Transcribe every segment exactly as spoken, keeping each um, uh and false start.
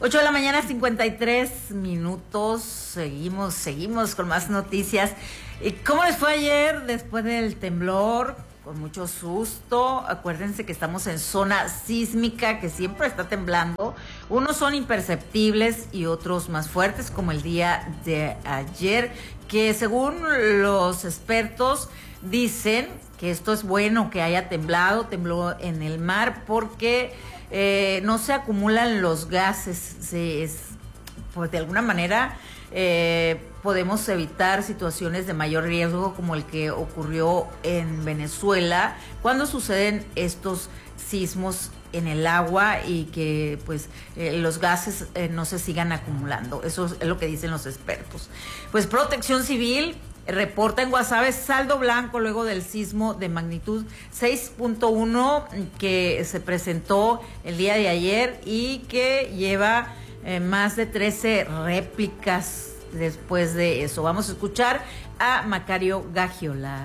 ocho de la mañana, cincuenta y tres minutos. Seguimos, seguimos con más noticias. ¿Cómo les fue ayer después del temblor? Con mucho susto. Acuérdense que estamos en zona sísmica, que siempre está temblando. Unos son imperceptibles y otros más fuertes, como el día de ayer, que según los expertos dicen que esto es bueno que haya temblado, tembló en el mar, porque eh, no se acumulan los gases. Se, es, pues de alguna manera eh, podemos evitar situaciones de mayor riesgo, como el que ocurrió en Venezuela cuando suceden estos sismos en el agua y que pues eh, los gases eh, no se sigan acumulando. Eso es lo que dicen los expertos. Pues Protección Civil reporta en Guasave saldo blanco luego del sismo de magnitud seis punto uno que se presentó el día de ayer y que lleva eh, más de trece réplicas después de eso. Vamos a escuchar a Macario Gagiola.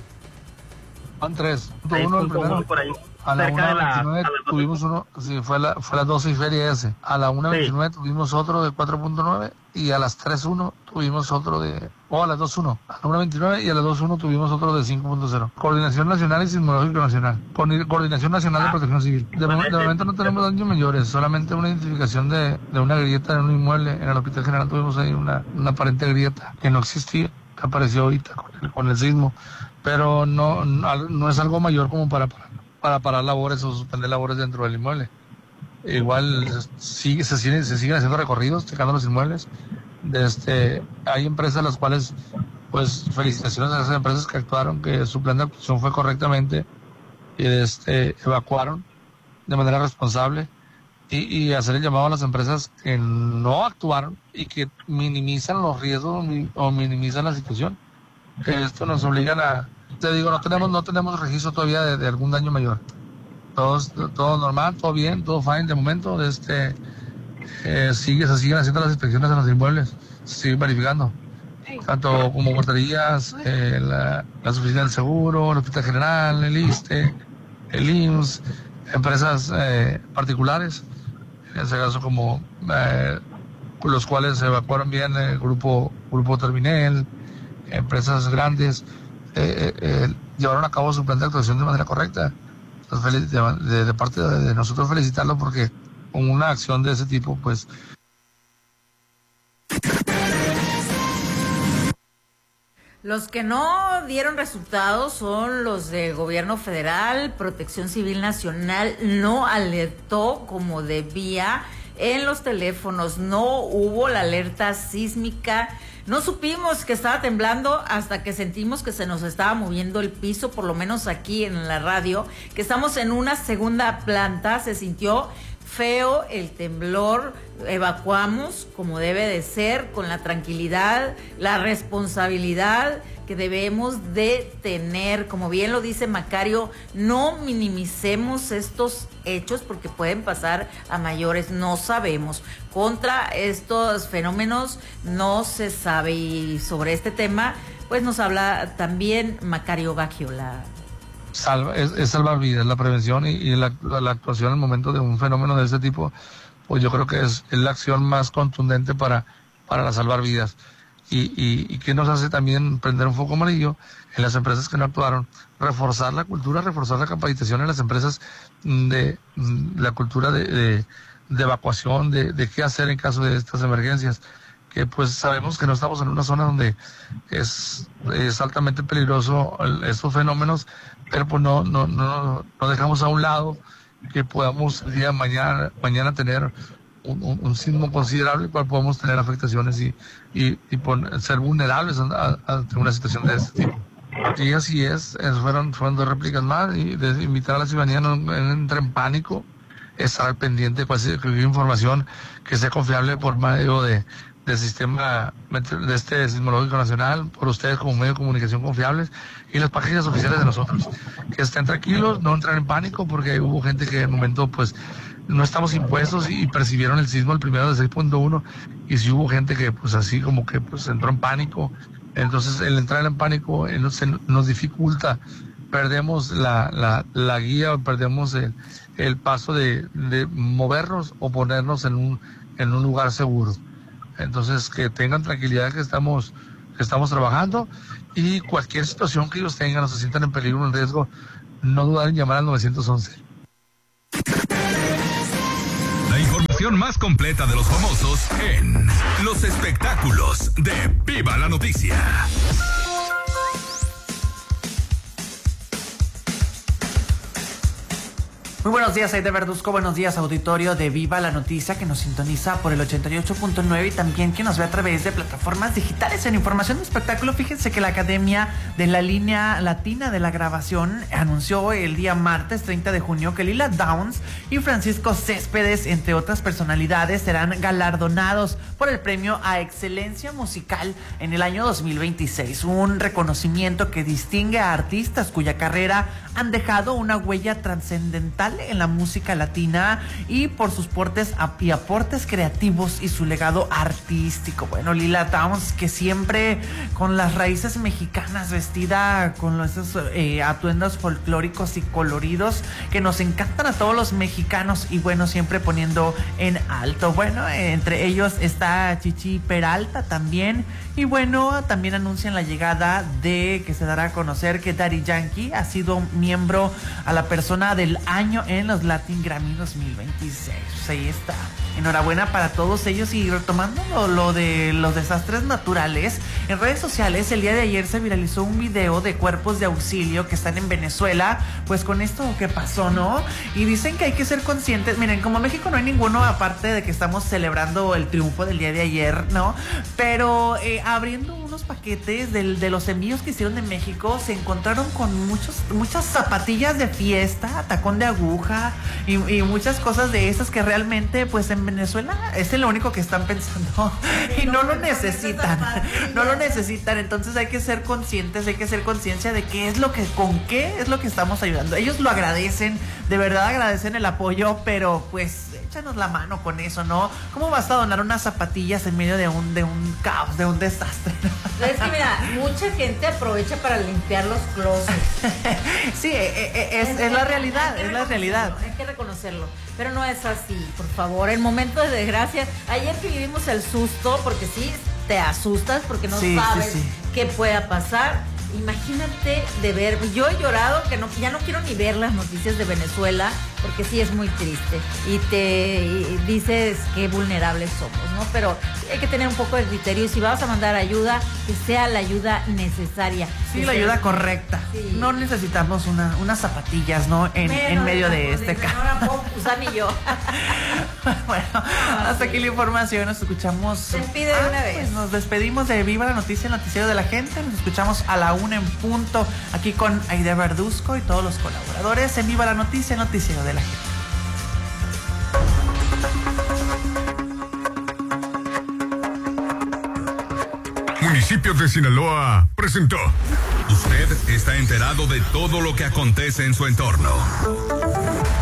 Van tres. Uno, primero, por ahí. A la una veintinueve tuvimos uno, sí, fue a, la, fue a las doce y feria ese. A la una veintinueve sí. Tuvimos otro de cuatro punto nueve y a las tres uno tuvimos otro de, o oh, a las dos uno. A la una veintinueve y a las dos uno tuvimos otro de cinco punto cero. Coordinación Nacional y Sismológico Nacional. Coordinación Nacional ah, de Protección Civil. De, de momento no tenemos daños mayores, solamente una identificación de, de una grieta en un inmueble. En el Hospital General tuvimos ahí una, una aparente grieta que no existía, que apareció ahorita con el, con el sismo, pero no, no, no es algo mayor como para parar. para parar labores o suspender labores dentro del inmueble. Igual sigue, se, siguen, se siguen haciendo recorridos, checando los inmuebles. Este, hay empresas las cuales, pues felicitaciones a esas empresas que actuaron, que su plan de actuación fue correctamente y este, evacuaron de manera responsable y, y hacer el llamado a las empresas que no actuaron y que minimizan los riesgos o minimizan la situación. Que esto nos obliga a... Te digo, no tenemos no tenemos registro todavía de, de algún daño mayor. Todo, todo normal, todo bien, todo fine de momento. Este, eh, sigue, se siguen haciendo las inspecciones en los inmuebles, se siguen verificando. Tanto como porterías, eh, la, las oficinas del seguro, el Hospital General, el ISSSTE, el I M S S, empresas eh, particulares, en ese caso como eh, los cuales se evacuaron bien el grupo, grupo Terminel, empresas grandes. Eh, eh, llevaron a cabo su plan de actuación de manera correcta. Entonces, de, de, de parte de, de nosotros felicitarlo porque con una acción de ese tipo, pues... Los que no dieron resultados son los de Gobierno Federal. Protección Civil Nacional no alertó como debía en los teléfonos, no hubo la alerta sísmica. No supimos que estaba temblando hasta que sentimos que se nos estaba moviendo el piso, por lo menos aquí en la radio, que estamos en una segunda planta, se sintió feo el temblor, evacuamos como debe de ser, con la tranquilidad, la responsabilidad que debemos de tener. Como bien lo dice Macario, no minimicemos estos hechos porque pueden pasar a mayores, no sabemos. Contra estos fenómenos no se sabe, y sobre este tema pues nos habla también Macario Gagiola. Salva, es, es salvar vidas, la prevención y, y la, la actuación en el momento de un fenómeno de este tipo, pues yo creo que es, es la acción más contundente para, para la salvar vidas. Y, y, y que nos hace también prender un foco amarillo en las empresas que no actuaron, reforzar la cultura, reforzar la capacitación en las empresas de, de la cultura de, de, de evacuación, de, de qué hacer en caso de estas emergencias, que pues sabemos que no estamos en una zona donde es, es altamente peligroso el, estos fenómenos, pero pues no, no, no, no dejamos a un lado que podamos el día de mañana, mañana tener un, un, un sismo considerable, cual podemos tener afectaciones y, y, y poner, ser vulnerables ante una situación de este tipo. Y así es, es fueron, fueron dos réplicas más, y de invitar a la ciudadanía a no, no entrar en pánico, estar al pendiente de cualquier información que sea confiable por medio de del sistema de este Sismológico Nacional, por ustedes como medio de comunicación confiables, y las páginas oficiales de nosotros. Que estén tranquilos, no entrar en pánico, porque hubo gente que en el momento pues no estamos impuestos y percibieron el sismo el primero de seis punto uno, y si hubo gente que pues así como que pues entró en pánico. Entonces el entrar en pánico nos, nos dificulta perdemos la, la, la guía, perdemos el, el paso de, de movernos o ponernos en un, en un lugar seguro. Entonces, que tengan tranquilidad que estamos, que estamos trabajando, y cualquier situación que ellos tengan o se sientan en peligro, en riesgo, no dudar en llamar al nueve once. La información más completa de los famosos en los espectáculos de Viva la Noticia. Muy buenos días, Aide Verduzco. Buenos días, auditorio de Viva la Noticia, que nos sintoniza por el ochenta y ocho punto nueve y también que nos ve a través de plataformas digitales. En información de espectáculo, fíjense que la Academia de la Línea Latina de la Grabación anunció el día martes treinta de junio que Lila Downs y Francisco Céspedes, entre otras personalidades, serán galardonados por el premio a Excelencia Musical en el año dos mil veintiséis. Un reconocimiento que distingue a artistas cuya carrera han dejado una huella trascendental en la música latina y por sus portes y aportes creativos y su legado artístico. Bueno, Lila Downs, que siempre con las raíces mexicanas, vestida con esos eh, atuendos folclóricos y coloridos que nos encantan a todos los mexicanos, y bueno, siempre poniendo en alto. Bueno, eh, entre ellos está Chichi Peralta también, y bueno, también anuncian la llegada de, que se dará a conocer que Daddy Yankee ha sido miembro a la persona del año en los Latin Grammy dos mil veintiséis. Pues ahí está. Enhorabuena para todos ellos. Y retomando lo, lo de los desastres naturales, en redes sociales el día de ayer se viralizó un video de cuerpos de auxilio que están en Venezuela, pues con esto que pasó, ¿no? Y dicen que hay que ser conscientes. Miren, como México no hay ninguno, aparte de que estamos celebrando el triunfo del día de ayer, ¿no? Pero eh, abriendo unos paquetes del, de los envíos que hicieron de México, se encontraron con muchos, muchas zapatillas de fiesta, tacón de aguja y, y muchas cosas de esas que realmente, pues en Venezuela es lo único que están pensando y no lo necesitan, no lo necesitan. Entonces hay que ser conscientes, hay que ser conciencia de qué es lo que, con qué es lo que estamos ayudando. Ellos lo agradecen, de verdad agradecen el apoyo, pero pues échanos la mano con eso, ¿no? ¿Cómo vas a donar unas zapatillas en medio de un, de un caos, de un desastre? Es que mira, mucha gente aprovecha para limpiar los closets. Sí, es, es, es la realidad, es la realidad. Hay que reconocerlo, pero no es así, por favor. En momentos de desgracia, ayer que vivimos el susto, porque sí, te asustas porque no sí, sabes sí, sí. qué pueda pasar. Imagínate de ver, yo he llorado que no, ya no quiero ni ver las noticias de Venezuela, porque sí es muy triste y te y dices qué vulnerables somos, ¿no? Pero hay que tener un poco de criterio, y si vas a mandar ayuda, que sea la ayuda necesaria. Sí, la ayuda correcta. Sí. No necesitamos una, unas zapatillas, ¿no? En, Menos, en medio de este caso. No la puedo usar ni yo. Bueno, ah, hasta sí. aquí la información. Nos escuchamos. Despide ah, de una vez. Pues nos despedimos de Viva la Noticia, el noticiero de la gente. Nos escuchamos a la una en punto, aquí con Aide Verduzco y todos los colaboradores en Viva la Noticia, el noticiero de la gente. Municipios de Sinaloa presentó. Usted está enterado de todo lo que acontece en su entorno.